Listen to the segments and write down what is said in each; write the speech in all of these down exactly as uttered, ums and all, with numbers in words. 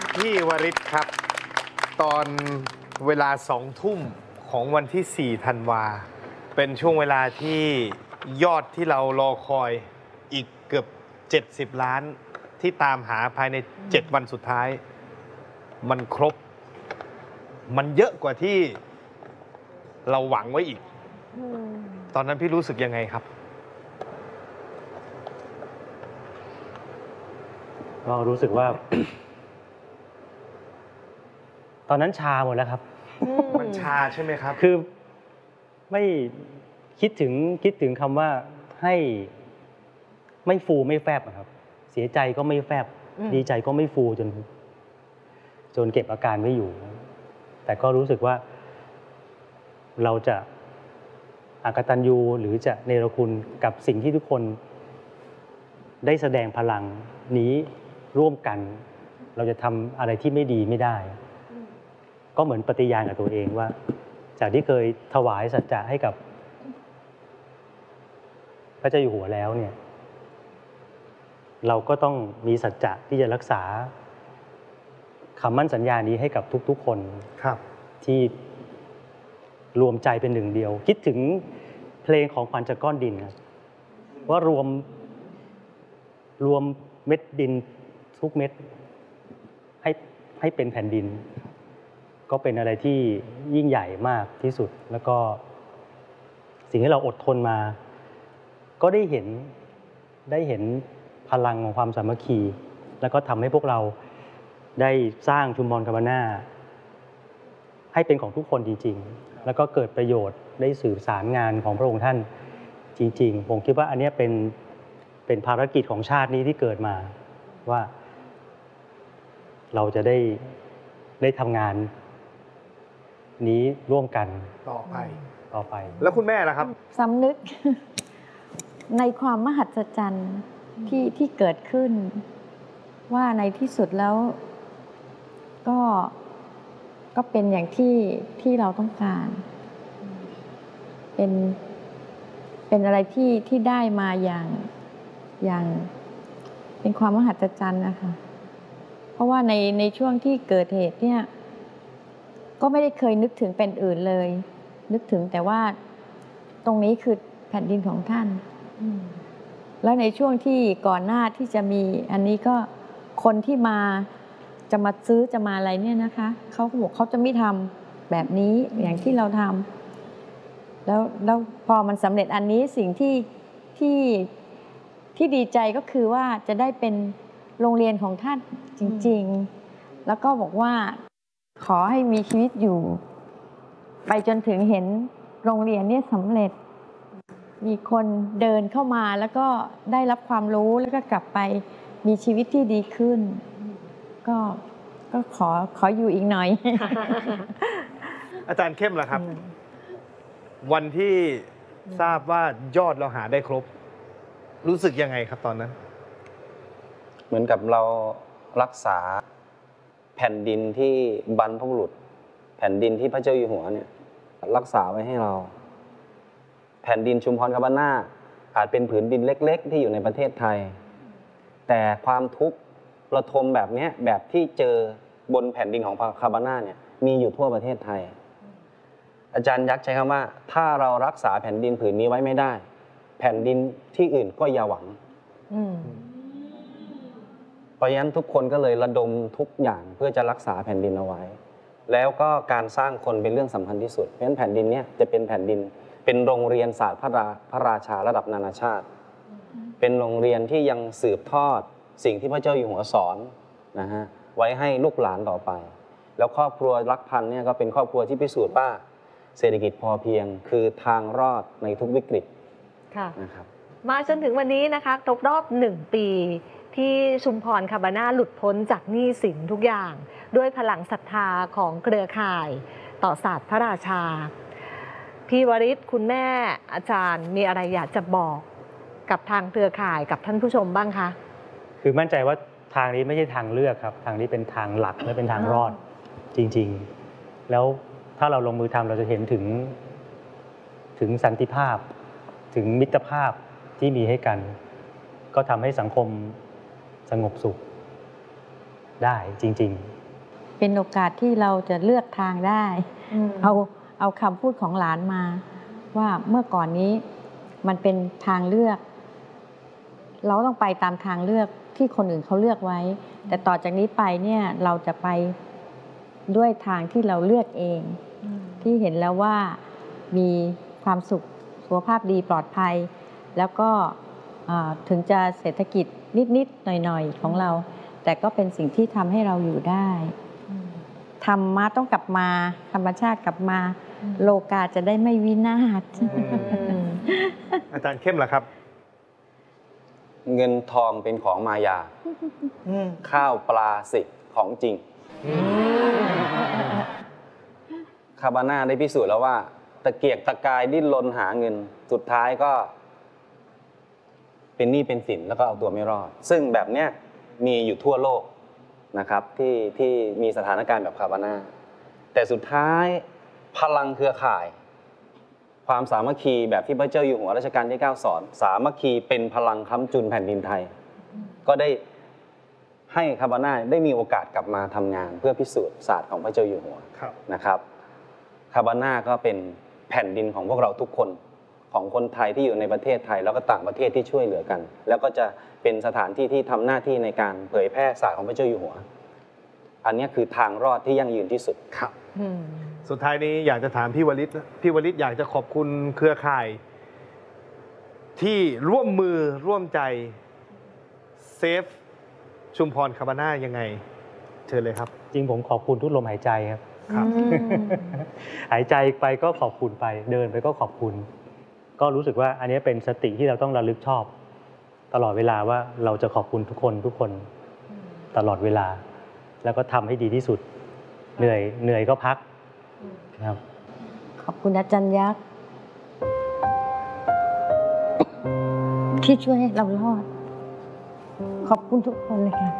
พี่วริศครับตอนเวลาสองทุ่มของวันที่สี่ธันวาเป็นช่วงเวลาที่ยอดที่เรารอคอยอีกเกือบเจ็ดสิบล้านที่ตามหาภายในเจ็ดวันสุดท้ายมันครบมันเยอะกว่าที่เราหวังไว้อีกตอนนั้นพี่รู้สึกยังไงครับก็รู้สึกว่า ตอนนั้นชาหมดแล้วครับมันชาใช่ไหมครับคือไม่คิดถึงคิดถึงคำว่าให้ไม่ฟูไม่แฟบครับเสียใจก็ไม่แฟบดีใจก็ไม่ฟูจนจนเก็บอาการไม่อยู่แต่ก็รู้สึกว่าเราจะอกตัญญูหรือจะเนรคุณกับสิ่งที่ทุกคนได้แสดงพลังนี้ร่วมกันเราจะทำอะไรที่ไม่ดีไม่ได้ก็เหมือนปฏิญาณกับตัวเองว่าจากที่เคยถวายสัจจะให้กับพระเจ้าอยู่หัวแล้วเนี่ยเราก็ต้องมีสัจจะที่จะรักษาคำมั่นสัญญานี้ให้กับทุกๆคนครับที่รวมใจเป็นหนึ่งเดียวคิดถึงเพลงของขวัญจากก้อนดินครับว่ารวมรวมเม็ดดินทุกเม็ดให้ให้เป็นแผ่นดินก็เป็นอะไรที่ยิ่งใหญ่มากที่สุดแล้วก็สิ่งที่เราอดทนมาก็ได้เห็นได้เห็นพลังของความสามัคคีแล้วก็ทำให้พวกเราได้สร้างชุมพรคาบาน่าให้เป็นของทุกคนจริงๆแล้วก็เกิดประโยชน์ได้สื่อสารงานของพระองค์ท่านจริงๆผมคิดว่าอันนี้เป็นเป็นภารกิจของชาตินี้ที่เกิดมาว่าเราจะได้ได้ทำงานนี้ร่วมกันต่อไปต่อไปแล้วคุณแม่ล่ะครับสำนึกในความมหัศจรรย์ที่ที่เกิดขึ้นว่าในที่สุดแล้วก็ก็เป็นอย่างที่ที่เราต้องการเป็นเป็นอะไรที่ที่ได้มาอย่างอย่างเป็นความมหัศจรรย์นะคะเพราะว่าในในช่วงที่เกิดเหตุเนี่ยก็ไม่ได้เคยนึกถึงเป็นอื่นเลยนึกถึงแต่ว่าตรงนี้คือแผ่นดินของท่านแล้วในช่วงที่ก่อนหน้าที่จะมีอันนี้ก็คนที่มาจะมาซื้อจะมาอะไรเนี่ยนะคะเขาบอกเขาจะไม่ทำแบบนี้อย่างที่เราทำแล้วแล้วพอมันสำเร็จอันนี้สิ่งที่ที่ที่ดีใจก็คือว่าจะได้เป็นโรงเรียนของท่านจริงๆแล้วก็บอกว่าขอให้มีชีวิตอยู่ไปจนถึงเห็นโรงเรียนเนี่ยสำเร็จมีคนเดินเข้ามาแล้วก็ได้รับความรู้แล้วก็กลับไปมีชีวิตที่ดีขึ้นก็ก็ขอขออยู่อีกหน่อยอาจารย์เข้มล่ะครับวันที่ทราบว่ายอดเราหาได้ครบรู้สึกยังไงครับตอนนั้นเหมือนกับเรารักษาแผ่นดินที่บรรพบุรุษแผ่นดินที่พระเจ้าอยู่หัวเนี่ยรักษาไว้ให้เราแผ่นดินชุมพรคาบาน่าอาจเป็นผืนดินเล็กๆที่อยู่ในประเทศไทยแต่ความทุกข์ระทมแบบนี้แบบที่เจอบนแผ่นดินของคาบาน่าเนี่ยมีอยู่ทั่วประเทศไทยอาจารย์ยักษ์ใช้คำว่าถ้าเรารักษาแผ่นดินผืนนี้ไว้ไม่ได้แผ่นดินที่อื่นก็อย่าหวังเพราะฉะนั้นทุกคนก็เลยระดมทุกอย่างเพื่อจะรักษาแผ่นดินเอาไว้แล้วก็การสร้างคนเป็นเรื่องสำคัญที่สุดเพราะฉะนั้นแผ่นดินนี้จะเป็นแผ่นดินเป็นโรงเรียนศาสตร์พระราพระราชาระดับนานาชาติเป็นโรงเรียนที่ยังสืบทอดสิ่งที่พระเจ้าอยู่หัวสอนนะฮะไว้ให้ลูกหลานต่อไปแล้วครอบครัวรักพันเนี่ยก็เป็นครอบครัวที่พิสูจน์ว่าเศรษฐกิจพอเพียงคือทางรอดในทุกวิกฤตนะครับมาจนถึงวันนี้นะคะครบรอบหนึ่งปีที่ชุมพรคาบาน่าหลุดพ้นจากหนี้สินทุกอย่างด้วยพลังศรัทธาของเครือข่ายต่อศาสตร์พระราชาพี่วริศคุณแม่อาจารย์มีอะไรอยากจะบอกกับทางเครือข่ายกับท่านผู้ชมบ้างคะคือมั่นใจว่าทางนี้ไม่ใช่ทางเลือกครับทางนี้เป็นทางหลักและเป็นทางรอดจริงๆแล้วถ้าเราลงมือทำเราจะเห็นถึงถึงสันติภาพถึงมิตรภาพที่มีให้กันก็ทำให้สังคมสงบสุขได้จริงๆเป็นโอกาสที่เราจะเลือกทางได้ เอาเอาคำพูดของหลานมา ว่าเมื่อก่อนนี้มันเป็นทางเลือก เราต้องไปตามทางเลือกที่คนอื่นเขาเลือกไว้ แต่ต่อจากนี้ไปเนี่ยเราจะไปด้วยทางที่เราเลือกเอง ที่เห็นแล้วว่ามีความสุขสุขภาพดีปลอดภัย แล้วก็เอ่อถึงจะเศรษฐกิจนิดๆหน่อยๆของเรา แต่ก็เป็นสิ่งที่ทำให้เราอยู่ได้ธรรมะต้องกลับมาธรรมชาติกลับมา โลกาจะได้ไม่วินาศอาจารย์เข้มล่ะครับเงินทองเป็นของมายา ข้าวปลาสิของจริง คาบาน่าได้พิสูจน์แล้วว่า ตะเกียกตะกายดิ้นรนหาเงินสุดท้ายก็ เป็นหนี้เป็นสินแล้วก็เอาตัวไม่รอด ซึ่งแบบเนี้ยมีอยู่ทั่วโลกนะครับที่ที่มีสถานการณ์แบบคาบาน่าแต่สุดท้ายพลังเครือข่าย ความสามัคคีแบบที่พระเจ้าอยู่หัวรัชกาลที่เก้าสอน สามัคคีเป็นพลังค้ำจุนแผ่นดินไทย ก็ได้ให้คาบาน่าได้มีโอกาสกลับมาทำงานเพื่อพิสูจน์ศาสตร์ของพระเจ้าอยู่หัวนะครับคาบาน่าก็เป็นแผ่นดินของพวกเราทุกคนของคนไทยที่อยู่ในประเทศไทยแล้วก็ต่างประเทศที่ช่วยเหลือกัน แล้วก็จะเป็นสถานที่ที่ทำหน้าที่ในการเผยแพร่ศาสตร์ของพระเจ้าอยู่หัว อันนี้คือทางรอดที่ยั่งยืนที่สุดครับสุดท้ายนี้อยากจะถามพี่วลิตนะพี่วลิตอยากจะขอบคุณเครือข่าย ที่ร่วมมือร่วมใจเซฟชุมพรคาบาน่ายังไงเชิญเลยครับจริงผมขอบคุณทุกลมหายใจครับครับหายใจไปก็ขอบคุณไปเดินไปก็ขอบคุณ ก็รู้สึกว่าอันนี้เป็นสติที่เราต้องระลึกชอบ ตลอดเวลาว่าเราจะขอบคุณทุกคนทุกคนตลอดเวลา แล้วก็ทำให้ดีที่สุด เหนื่อยเหนื่อยก็พักครับขอบคุณอาจารย์ยักษ์ที่ช่วยให้เรารอด ขอบคุณทุกคนเลยค่ะ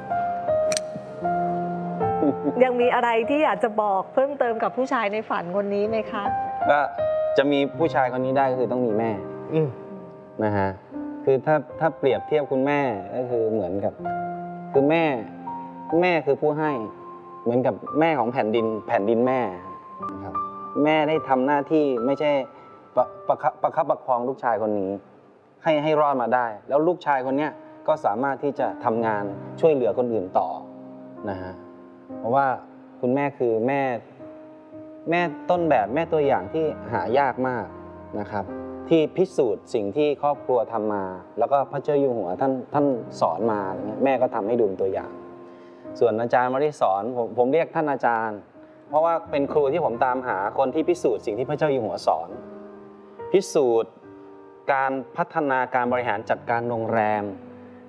ยังมีอะไรที่อยากจะบอกเพิ่มเติมกับผู้ชายในฝันคนนี้ไหมคะก็จะมีผู้ชายคนนี้ได้ก็คือต้องมีแม่อืมนะฮะคือถ้าถ้าเปรียบเทียบคุณแม่ก็คือเหมือนกับ คือแม่แม่คือผู้ให้เหมือนกับแม่ของแผ่นดินแผ่นดินแม่นะครับแม่ได้ทำหน้าที่ไม่ใช่ประประคับประคับประคองลูกชายคนนี้ ให้ให้รอดมาได้ แล้วลูกชายคนเนี้ยก็สามารถที่จะทำงานช่วยเหลือคนอื่นต่อนะฮะเพราะว่าคุณแม่คือแม่แม่ต้นแบบแม่ตัวอย่างที่หายากมากนะครับ ที่พิสูจน์สิ่งที่ครอบครัวทำมา แล้วก็พระเจ้าอยู่หัวท่านท่านสอนมาอะไรเงี้ยแม่ก็ทำให้ดูเป็นตัวอย่าง ส่วนอาจารย์ไม่ได้สอนผมผมเรียกท่านอาจารย์ เพราะว่าเป็นครูที่ผมตามหาคนที่พิสูจน์สิ่งที่พระเจ้าอยู่หัวสอน พิสูจน์การพัฒนาการบริหารจัดการโรงแรม